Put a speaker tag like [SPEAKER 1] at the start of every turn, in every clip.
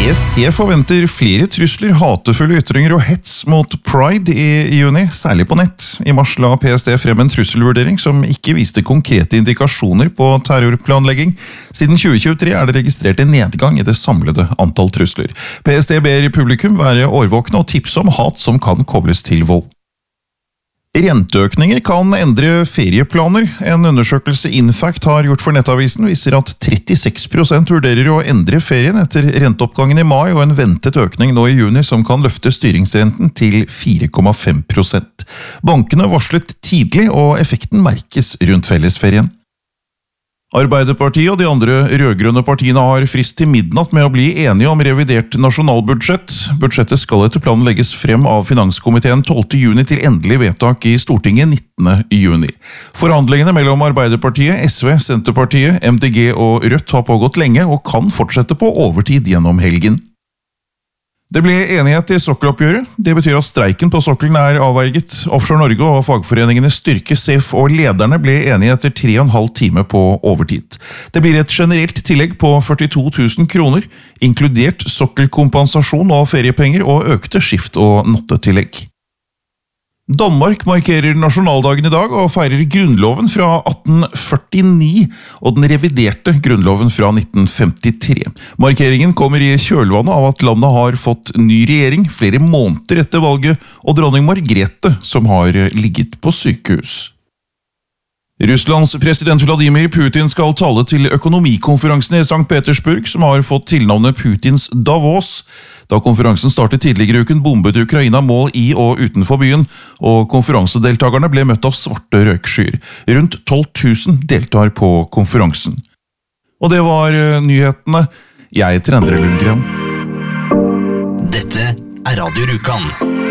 [SPEAKER 1] PST forventer flere trusler, hatefulle ytringer og hets mot Pride i juni, særlig på nett. I mars la PST frem en trusselvurdering som ikke viste konkrete indikasjoner på terrorplanlegging. Siden 2023 er det registrert en nedgang i det samlede antall trusler. PST ber publikum være årvåkne og tipse om hat som kan kobles til vold. Renteøkninger kan endre ferieplaner. En undersøkelse Infact har gjort for Nettavisen viser at 36% vurderer å endre ferien etter renteoppgangen i mai og en ventet økning nå i juni som kan løfte styringsrenten til 4,5%. Bankene varslet tidlig og effekten merkes rundt fellesferien. Arbeiderpartiet og de andre rødgrønne partiene har frist til midnatt med å bli enige om revidert nasjonalbudsjett. Budsjettet skal etter planen legges frem av Finanskomiteen 12. juni til endelig vedtak i Stortinget 19. juni. Forhandlingene mellom Arbeiderpartiet, SV, Senterpartiet, MDG og Rødt har pågått lenge og kan fortsette på overtid gjennom helgen. Det ble enighet i sokkeloppgjøret. Det betyr at streiken på sokkelen er avverget. Offshore Norge og fagforeningene Styrke, SEF og lederne ble enige etter 3,5 timer på overtid. Det blir et generelt tillegg på 42 000 kroner, inkludert sokkelkompensasjon og feriepenger og økte skift- og nattetillegg. Danmark markerer nasjonaldagen i dag og feirer grunnloven fra 1849 og den reviderte grunnloven fra 1953. Markeringen kommer i kjølvannet av at landet har fått ny regjering flere måneder etter valget og dronning Margrethe som har ligget på sykehus. Russlands president Vladimir Putin skal tale til økonomikonferansen i St. Petersburg, som har fått tilnavnet Putins Davos. Da konferansen startet tidligere i uken, bombet Ukraina mål i og utenfor byen, og konferansedeltagerne ble møtt av svarte røykskyer. Rundt 12 000 deltar på konferansen. Og det var nyhetene. Jeg heter Endre Lundgren.
[SPEAKER 2] Dette er Radio Rjukan.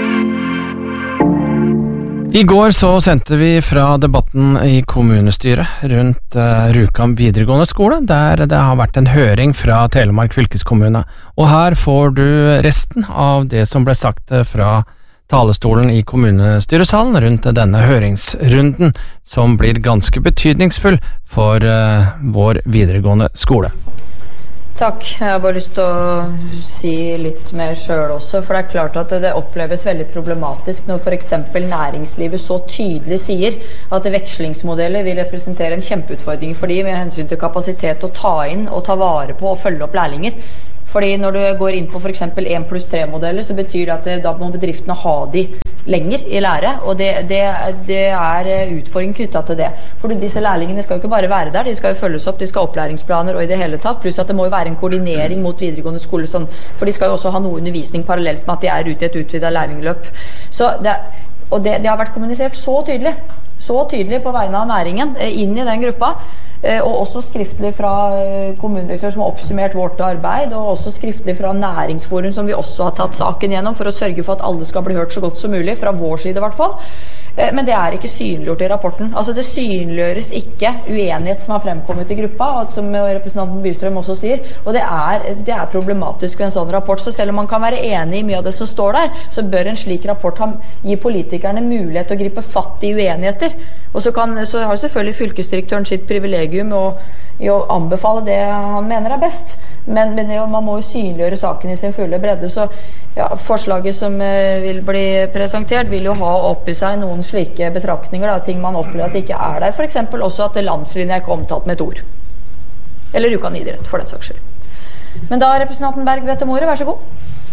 [SPEAKER 3] I går så sendte vi fra debatten i kommunestyret rundt Rjukan videregående skole, der det har vært en høring fra Telemark fylkeskommune. Og her får du resten av det som ble sagt fra talestolen i kommunestyresalen rundt denne høringsrunden, som blir ganske betydningsfull for vår videregående skole.
[SPEAKER 4] Takk, jeg har bare lyst til å si litt mer selv også, for det er klart at det oppleves veldig problematisk når for eksempel næringslivet så tydelig sier at vekslingsmodeller vil representere en kjempeutfordring for de med hensyn til kapasitet å ta inn og ta vare på og følge opp lærlinger. Fordi når du går inn på for eksempel 1+3-modeller, så betyr det at da må bedriftene ha de lenger i lære, og det er utfordringen knyttet til det. For disse lærlingene skal jo ikke bare være der, de skal jo følges opp, de skal ha opplæringsplaner og i det hele tatt, pluss at det må jo være en koordinering mot videregående skole, sånn, for de skal jo også ha noe undervisning parallelt med at de er ute i et utvidet lærlingløp. Det har vært kommunisert så tydelig på vegne av næringen inn i den gruppa, og også skriftlig fra kommunedirektør som har oppsummert vårt arbeid, og også skriftlig fra næringsforum som vi også har tatt saken gjennom for å sørge for at alle skal bli hørt så godt som mulig, fra vår side i hvert fall. Men det er ikke synliggjort i rapporten. Altså det synliggjøres ikke uenighet som har fremkommet i gruppa, som representanten Bystrøm også sier, og det er problematisk ved en sånn rapport. Så selv om man kan være enig i mye av det som står der, så bør en slik rapport gi politikerne mulighet til å gripe fatt i uenigheter. Og så har selvfølgelig fylkesdirektøren sitt privilegium i å anbefale det han mener er best. Men man må jo synliggjøre saken i sin fulle bredde, så ja, forslaget som vil bli presentert vil jo ha opp i seg noen slike betraktninger, da, ting man opplever at det ikke er der. For eksempel også at landslinja er ikke omtalt med et ord. Eller Rjukan idrett, for den saks skyld. Men da, representanten Berg, vet om ordet, vær så god.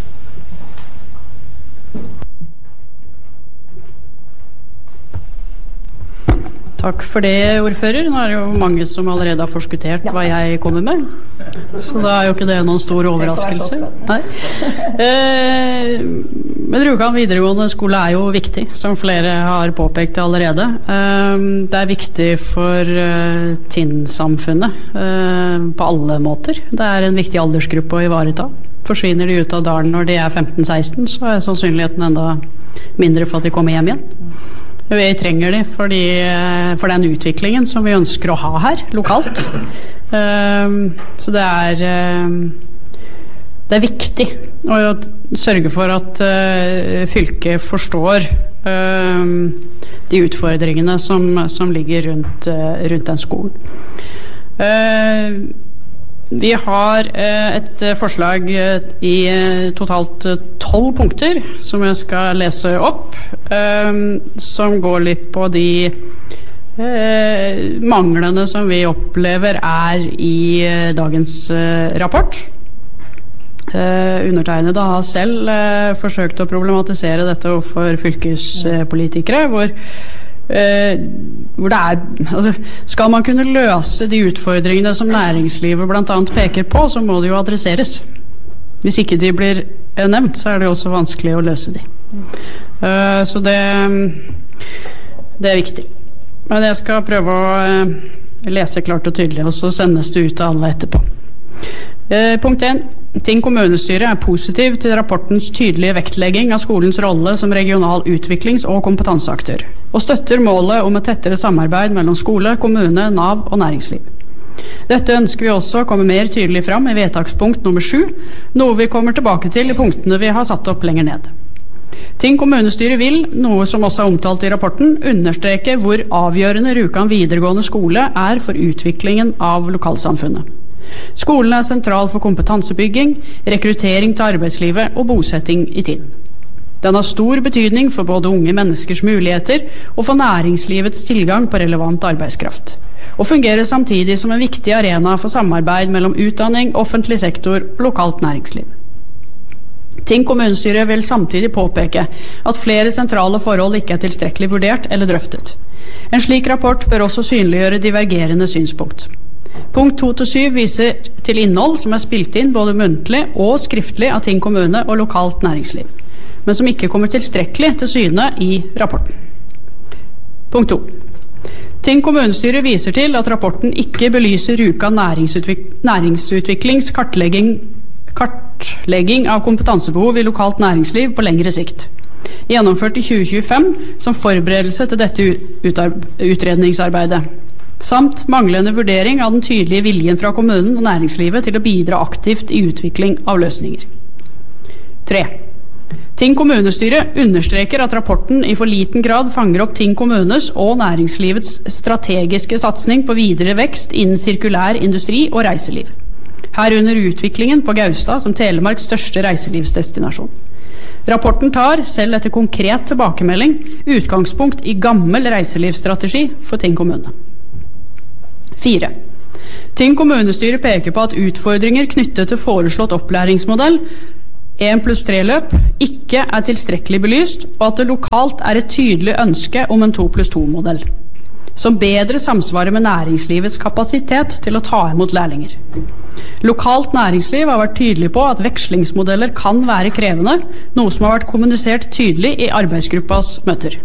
[SPEAKER 5] Takk for det, ordfører. Nå er det jo mange som allerede har forskuttert hva jeg kommer med. Så da er jo ikke det noen stor overraskelse. Nei. Men Rjukan videregående skole er jo viktig, som flere har påpekt allerede. Det er viktig for Tinn-samfunnet på alle måter. Det er en viktig aldersgruppe å ivareta. Forsvinner de ut av dalen når de er 15-16, så er sannsynligheten enda mindre for at de kommer hjem igjen. Vi trenger det for den utviklingen som vi ønsker å ha her, lokalt. Så det er viktig å sørge for at fylket forstår de utfordringene som ligger rundt den skolen. Vi har et forslag i totalt 12 punkter som jeg skal lese opp, som går litt på de manglene som vi opplever i dagens rapport. Undertegnede har selv forsøkt å problematisere dette overfor fylkespolitikere, hvor det altså, skal man kunne løse de utfordringene som næringslivet blant annet peker på, så må det jo adresseres. Hvis ikke de blir nevnt, så det også vanskelig å løse de. Så det viktig. Men jeg skal prøve å lese klart og tydelig, og så sendes det ut til alle etterpå. Punkt 1. Tinn kommunestyre positiv til rapportens tydelige vektlegging av skolens rolle som regional utviklings- og kompetanseaktør, og støtter målet om et tettere samarbeid mellom skole, kommune, NAV og næringsliv. Dette ønsker vi også å komme mer tydelig fram i vedtakspunkt nummer 7, noe vi kommer tilbake til i punktene vi har satt opp lenger ned. Tinn kommunestyre vil, noe som også omtalt i rapporten, understreke hvor avgjørende Rjukan videregående skole for utviklingen av lokalsamfunnet. Skolen sentral for kompetansebygging, rekruttering til arbeidslivet og bosetting i Tinn. Den har stor betydning for både unge menneskers muligheter og for næringslivets tilgang på relevant arbeidskraft, og fungerer samtidig som en viktig arena for samarbeid mellom utdanning, offentlig sektor og lokalt næringsliv. Tinn kommunestyre vil samtidig påpeke at flere sentrale forhold ikke tilstrekkelig vurdert eller drøftet. En slik rapport bør også synliggjøre divergerende synspunkt. Punkt 2-7 viser til innhold som spilt inn både muntlig og skriftlig av Tinn kommune og lokalt næringsliv, men som ikke kommer tilstrekkelig til syne i rapporten. Punkt 2. Tinn kommunestyre viser til at rapporten ikke belyser Rjukan næringsutviklings kartlegging av kompetansebehov i lokalt næringsliv på lengre sikt, gjennomført i 2025 som forberedelse til dette utredningsarbeidet, samt manglende vurdering av den tydelige viljen fra kommunen og næringslivet til å bidra aktivt i utvikling av løsninger. 3. Tinn kommunestyre understreker at rapporten i for liten grad fanger opp Tinn kommunes og næringslivets strategiske satsning på videre vekst innen sirkulær industri og reiseliv, herunder utviklingen på Gaustad som Telemarks største reiselivsdestinasjon. Rapporten tar, selv etter konkret tilbakemelding, utgangspunkt i gammel reiselivsstrategi for Tinn kommune. 4. Tinn kommunestyre peker på at utfordringer knyttet til foreslått opplæringsmodell 1+3-løp ikke tilstrekkelig belyst, og at det lokalt et tydelig ønske om en 2+2-modell, som bedre samsvarer med næringslivets kapasitet til å ta imot lærlinger. Lokalt næringsliv har vært tydelig på at vekslingsmodeller kan være krevende, noe som har vært kommunisert tydelig i arbeidsgruppas møter.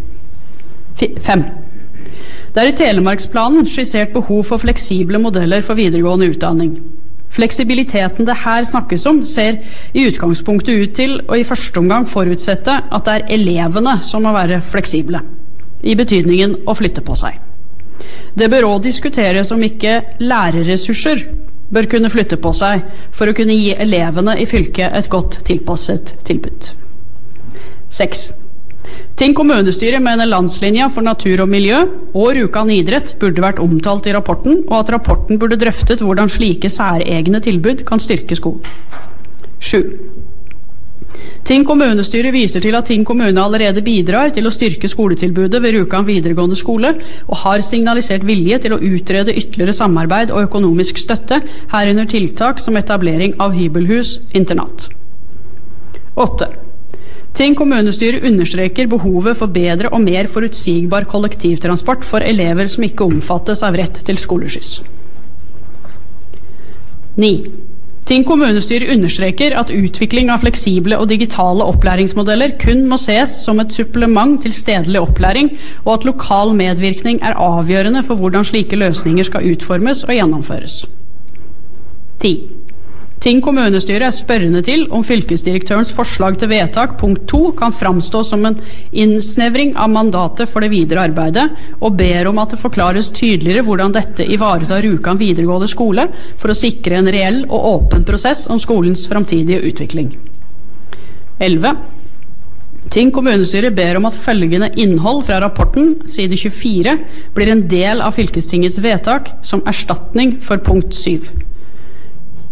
[SPEAKER 5] 5. Det i Telemarksplanen skissert behov for fleksible modeller for videregående utdanning. Fleksibiliteten det her snakkes om ser i utgangspunktet ut til å i første omgang forutsette at det elevene som må være fleksible, i betydningen å flytte på seg. Det bør også diskuteres om ikke lærerressurser bør kunne flytte på seg for å kunne gi elevene i fylket et godt tilpasset tilbud. 6. Tinn kommunestyre mener landslinja for natur og miljø og Rjukan idrett burde vært omtalt i rapporten, og at rapporten burde drøftet hvordan slike særegne tilbud kan styrke skolen. 7. Tinn kommunestyre viser til at Tinn kommune allerede bidrar til å styrke skoletilbudet ved Rjukan videregående skole, og har signalisert vilje til å utrede ytterligere samarbeid og økonomisk støtte, herunder tiltak som etablering av hybelhus internat. 8. Tinn kommunestyre understreker behovet for bedre og mer forutsigbar kollektivtransport for elever som ikke omfattes av rett til skoleskyss. 9. Tinn kommunestyre understreker at utvikling av fleksible og digitale opplæringsmodeller kun må ses som et supplement til stedlig opplæring, og at lokal medvirkning avgjørende for hvordan slike løsninger skal utformes og gjennomføres. 10. Tinn kommunestyre spørrende til om fylkesdirektørens forslag til vedtak punkt 2 kan framstå som en innsnevring av mandatet for det videre arbeidet, og ber om at det forklares tydeligere hvordan dette ivaretar Rjukan videregående skole for å sikre en reell og åpen prosess om skolens framtidige utvikling. 11. Tinn kommunestyre ber om at følgende innhold fra rapporten, side 24, blir en del av fylkestingets vedtak som erstatning for punkt 7.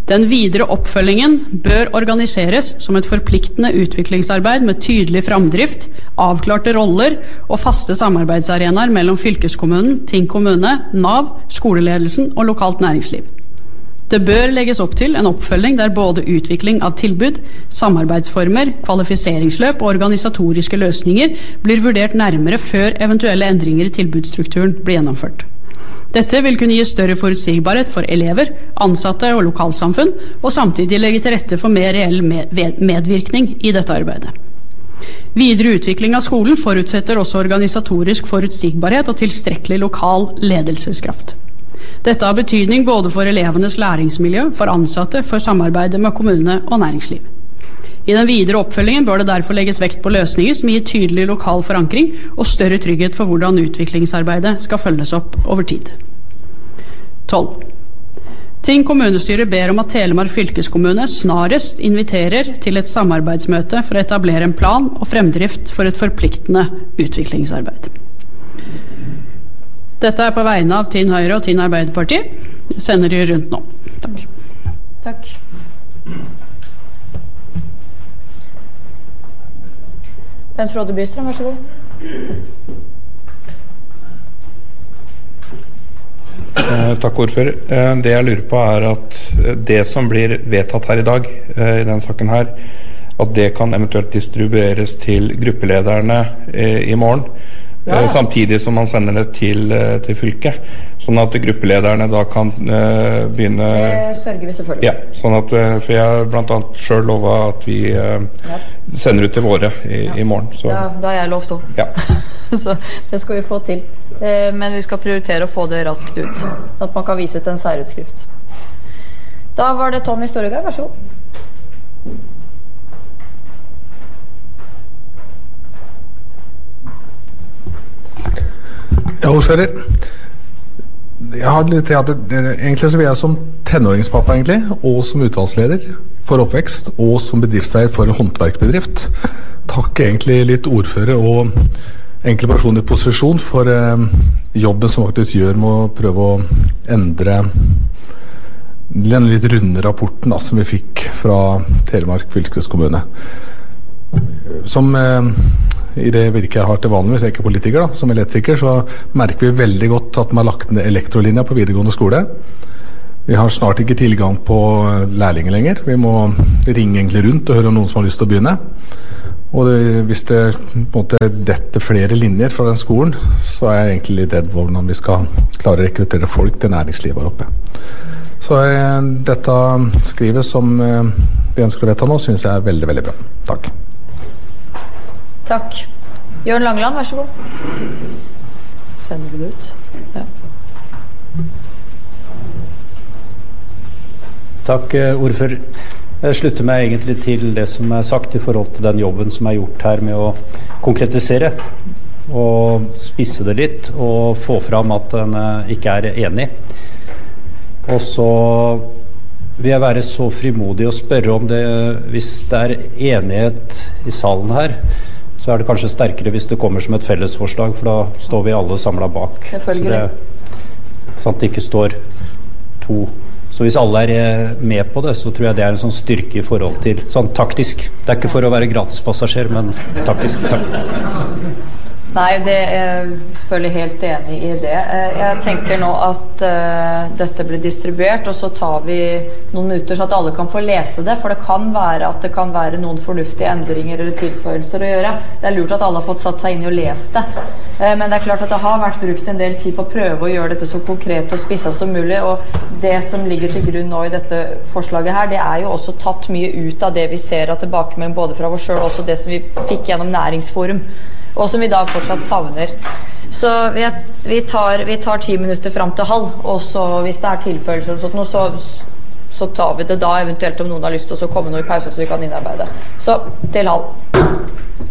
[SPEAKER 5] Den videre oppfølgingen bør organiseres som et forpliktende utviklingsarbeid med tydelig framdrift, avklarte roller og faste samarbeidsarenaer mellom fylkeskommunen, Tinn kommune, NAV, skoleledelsen og lokalt næringsliv. Det bør legges opp til en oppfølging der både utvikling av tilbud, samarbeidsformer, kvalifiseringsløp og organisatoriske løsninger blir vurdert nærmere før eventuelle endringer i tilbudsstrukturen blir gjennomført. Dette vil kunne gi større forutsigbarhet for elever, ansatte og lokalsamfunn, og samtidig legge til rette for mer reell medvirkning i dette arbeidet. Videre utvikling av skolen forutsetter også organisatorisk forutsigbarhet og tilstrekkelig lokal ledelseskraft. Dette har betydning både for elevenes læringsmiljø, for ansatte, for samarbeidet med kommune og næringsliv. I den videre oppfølgingen bør det derfor legges vekt på løsninger som gir tydelig lokal forankring og større trygghet for hvordan utviklingsarbeidet skal følges opp over tid. 12. Tinn kommunestyre ber om at Telemark fylkeskommune snarest inviterer til et samarbeidsmøte for å etablere en plan og fremdrift for et forpliktende utviklingsarbeid. Dette på vegne av Tinn Høyre og Tinn Arbeiderparti. Jeg sender de rundt nå. Takk.
[SPEAKER 4] Takk. Bent Frode Bystrøm, vær så god.
[SPEAKER 2] Takk, ordfører. Det jeg lurer på at det som blir vedtatt her i dag, i denne saken her, at det kan eventuelt distribueres til gruppelederne i morgen, samtidig som man sender det til fylket, sånn at gruppelederne da kan begynne...
[SPEAKER 4] Det sørger vi selvfølgelig.
[SPEAKER 2] Ja, sånn at, for jeg blant annet selv lovet at vi sender ut til våre i morgen. Så.
[SPEAKER 4] Da har jeg lovt også.
[SPEAKER 2] Ja.
[SPEAKER 4] Så det skal vi få til. Men vi skal prioritere å få det raskt ut, sånn at man kan vise til en særutskrift. Da var det Tommy Storegard, vær så god.
[SPEAKER 6] Ja, ordfører. Jeg har litt egentlig så vil jeg som tenåringspappa egentlig, og som utvalgsleder for oppvekst, og som bedriftseier for en håndverkbedrift, takke egentlig litt ordfører og enkle personer i posisjon for jobben som faktisk gjør med å prøve å endre den litt runde rapporten som vi fikk fra Telemark fylkeskommune. Som i det virket jeg har til vanligvis, jeg er ikke politiker da, som elektriker, så merker vi veldig godt at man har lagt ned elektrolinja på videregående skole. Vi har snart ikke tilgang på lærlinger lenger. Vi må ringe egentlig rundt og høre om noen som har lyst til å begynne. Og hvis det på en måte detter flere linjer fra den skolen, så er jeg egentlig litt redd hvordan vi skal klare å rekruttere folk til næringslivet her oppe. Så dette skrivet som vi ønsker å vedta nå, synes jeg er veldig, veldig bra. Takk.
[SPEAKER 4] Takk. Jørn Langeland, vær så god. Sender du det ut? Ja.
[SPEAKER 7] Takk, ordfører. Jeg slutter meg egentlig til det som er sagt i forhold til den jobben som er gjort her med å konkretisere og spisse det litt og få fram at den ikke er enig. Og så vil jeg være så frimodig å spørre om det, hvis det er enighet i salen her, så er det kanskje sterkere hvis det kommer som et fellesforslag, for da står vi alle samlet bak.
[SPEAKER 4] Selvfølgelig.
[SPEAKER 7] Sånn at det ikke står to. Så hvis alle er med på det, så tror jeg det er en sånn styrke i forhold til, sånn taktisk. Det er ikke for å være gratispassasjer, men taktisk. Takk.
[SPEAKER 4] Nei, det er selvfølgelig helt enig i det. Jeg tenker nå at dette blir distribuert, og så tar vi noen minutter så at alle kan få lese det, for det kan være at det kan være noen fornuftige endringer eller tilføyelser å gjøre. Det er lurt at alle har fått satt seg inn i og lest det. Men det er klart at det har vært brukt en del tid på å prøve å gjøre dette så konkret og spisset som mulig, og det som ligger til grunn nå i dette forslaget her, det er jo også tatt mye ut av det vi ser av tilbakemelding både fra oss selv og også det som vi fikk gjennom Næringsforum, og som vi da fortsatt savner. Så vi tar 10 minutter frem til halv, og så hvis det er tilføyelser og sånt, så tar vi det da eventuelt om noen har lyst til å komme noe i pause så vi kan innarbeide. Så til halv.